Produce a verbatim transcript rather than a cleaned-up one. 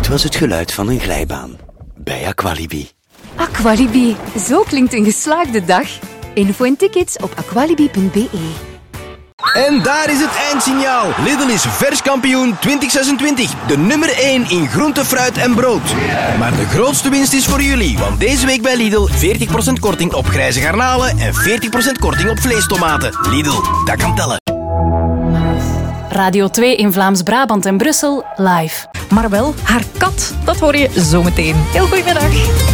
was het geluid van een glijbaan bij Aqualibi. Aqualibi, zo klinkt een geslaagde dag. Info en tickets op aqualibi punt be. En daar is het eindsignaal. Lidl is verskampioen twintig zesentwintig. De nummer één in groente, fruit en brood. Maar de grootste winst is voor jullie. Want deze week bij Lidl veertig procent korting op grijze garnalen en veertig procent korting op vleestomaten. Lidl, dat kan tellen. Radio twee in Vlaams-Brabant en Brussel live. Maar wel haar kat, dat hoor je zometeen. Heel goedemiddag.